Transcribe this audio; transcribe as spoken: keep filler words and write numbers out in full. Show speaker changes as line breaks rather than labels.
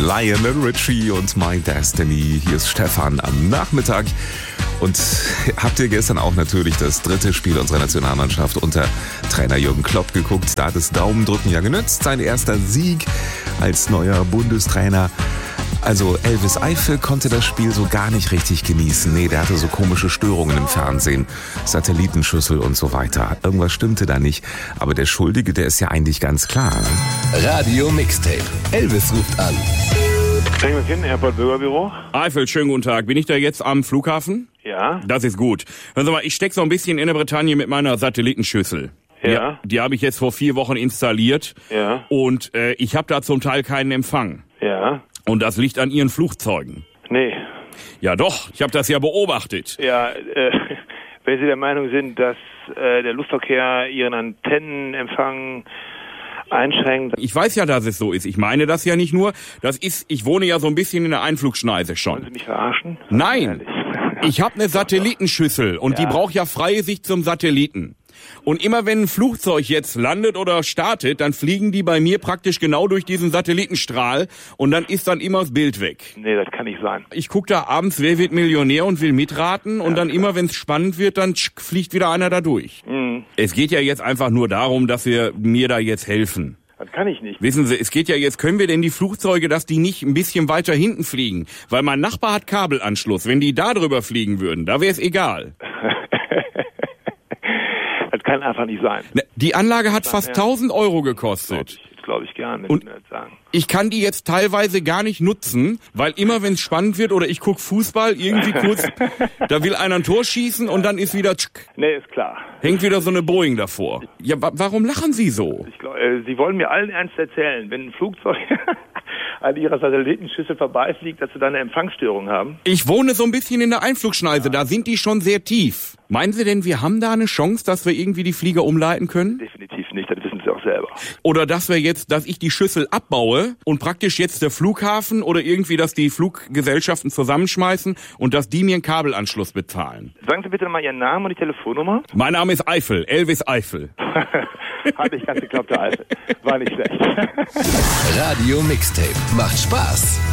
Lionel Richie und My Destiny. Hier ist Stefan am Nachmittag. Und habt ihr gestern auch natürlich das dritte Spiel unserer Nationalmannschaft unter Trainer Jürgen Klopp geguckt? Da hat das Daumendrücken ja genützt. Sein erster Sieg als neuer Bundestrainer. Also Elvis Eifel konnte das Spiel so gar nicht richtig genießen. Nee, der hatte so komische Störungen im Fernsehen, Satellitenschüssel und so weiter. Irgendwas stimmte da nicht. Aber der Schuldige, der ist ja eigentlich ganz klar.
Radio Mixtape. Elvis ruft an.
Engelskin, Airport Bürgerbüro.
Eifel, schönen guten Tag. Bin ich da jetzt am Flughafen?
Ja.
Das ist gut. Hören Sie mal, ich stecke so ein bisschen in der Bretagne mit meiner Satellitenschüssel.
Ja.
Die, die habe ich jetzt vor vier Wochen installiert.
Ja.
Und äh, ich habe da zum Teil keinen Empfang.
Ja.
Und das liegt an Ihren Flugzeugen.
Nee.
Ja doch, ich habe das ja beobachtet.
Ja, äh, wenn Sie der Meinung sind, dass äh, der Luftverkehr Ihren Antennenempfang einschränkt.
Ich weiß ja, dass es so ist. Ich meine das ja nicht nur. Das ist, ich wohne ja so ein bisschen in der Einflugschneise schon.
Wollen Sie mich verarschen?
Nein, ich habe eine Satellitenschüssel und
Ja.
die braucht ja freie Sicht zum Satelliten. Und immer wenn ein Flugzeug jetzt landet oder startet, dann fliegen die bei mir praktisch genau durch diesen Satellitenstrahl und dann ist dann immer das Bild weg.
Nee, das kann nicht sein.
Ich guck da abends, wer wird Millionär und will mitraten und dann immer, wenn es spannend wird, dann tsch, fliegt wieder einer da durch.
Mhm.
Es geht ja jetzt einfach nur darum, dass wir mir da jetzt helfen.
Das kann ich nicht.
Wissen Sie, es geht ja jetzt, können wir denn die Flugzeuge, dass die nicht ein bisschen weiter hinten fliegen? Weil mein Nachbar hat Kabelanschluss. Wenn die da drüber fliegen würden, da wäre es egal.
Das kann einfach nicht sein.
Ne, die Anlage hat fast
Ja.
tausend Euro
Glaub
gekostet.
ich, das glaube ich gern, wenn
Und-
Sie mir das sagen.
Ich kann die jetzt teilweise gar nicht nutzen, weil immer wenn es spannend wird oder ich guck Fußball, irgendwie kurz, da will einer ein Tor schießen und dann ist wieder, tschk,
Nee, ist klar.
hängt wieder so eine Boeing davor. Ja, wa- warum lachen Sie so?
Ich glaub, äh, Sie wollen mir allen ernst erzählen, wenn ein Flugzeug an Ihrer Satellitenschüssel vorbeifliegt, dass Sie da eine Empfangsstörung haben?
Ich wohne so ein bisschen in der Einflugschneise, da sind die schon sehr tief. Meinen Sie denn, wir haben da eine Chance, dass wir irgendwie die Flieger umleiten können?
Definitiv nicht, das wissen Sie auch selber.
Oder dass wir jetzt, dass ich die Schüssel abbaue und praktisch jetzt der Flughafen oder irgendwie, dass die Fluggesellschaften zusammenschmeißen und dass die mir einen Kabelanschluss bezahlen.
Sagen Sie bitte nochmal Ihren Namen und die Telefonnummer.
Mein Name ist Eifel, Elvis Eifel.
Hatte ich ganz geklappt, der Alte. War nicht schlecht.
Radio Mixtape. Macht Spaß.